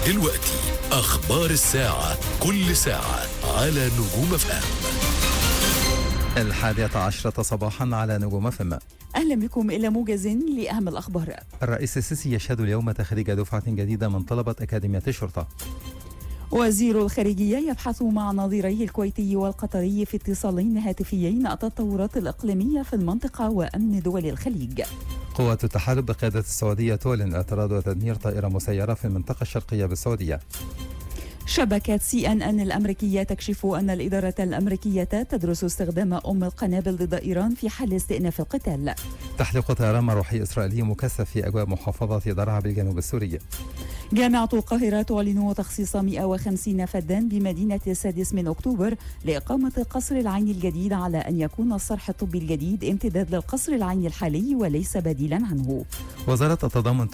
دلوقتي أخبار الساعة، كل ساعة على نجوم FM. 11 صباحا على نجوم FM. أهلا بكم إلى موجز لأهم الأخبار. الرئيس السيسي يشهد اليوم تخريج دفعة جديدة من طلبة أكاديمية الشرطة. وزير الخارجية يبحث مع نظيريه الكويتي والقطري في اتصالين هاتفيين التطورات الإقليمية في المنطقة وأمن دول الخليج. قوات التحالف بقيادة السعودية تعلن اعتراض وتدمير طائرة مسيرة في المنطقة الشرقية بالسعودية. شبكة CNN الأمريكية تكشف أن الإدارة الأمريكية تدرس استخدام القنابل ضد إيران في حال استئناف القتال. تحليق طيران مروحي إسرائيلي مكثف في أجواء محافظة درعا بالجنوب السوري. جامعة القاهرة تعلن تخصيص 150 فدان بمدينة 6 أكتوبر لإقامة قصر العين الجديد، على أن يكون الصرح الطبي الجديد امتداد للقصر العين الحالي وليس بديلا عنه. وزارة التضامن